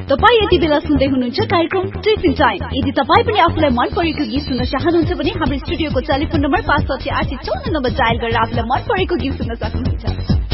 तपाई यति बेला सुन्दै हुनुहुन्छ कार्यक्रम टिफिन टाइम। यदि तपाई पनि आफुलाई मन परेको गीत सुन्न चाहनुहुन्छ भने हाम्रो स्टुडियोको टेलिफोन नम्बर 56854 नम्बर डायल गरेर आफुलाई मन परेको गीत सुन्न सक्नुहुन्छ।